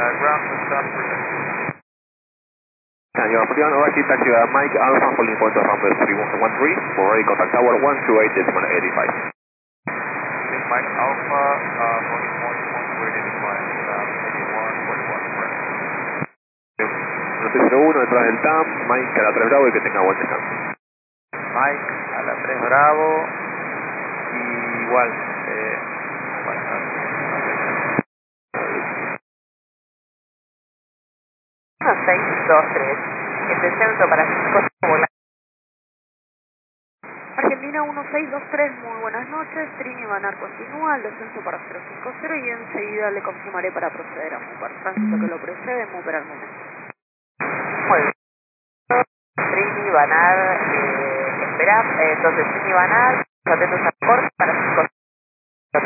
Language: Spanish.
Ground to stop present. Your 41 overseas taxi Mike Alpha holding point of Rumble 3113 for ready contact tower 128.85. Mike Alpha, holding point 128.85, 8141 correct. Noticiero 1 detrás del TAM, Mike a la 3 Bravo y que tenga buen descanso. Mike a la 3 Bravo, y igual, bueno, 1623, el descenso para 5 volante. Argentina 1623, muy buenas noches, Trini Banar continúa, el descenso para 050 y enseguida le confirmaré para proceder a MUPER. Tránsito que lo precede, MUPER al momento. Muy bien. Trini Banar, espera, entonces Trini Banar, atentos al corte para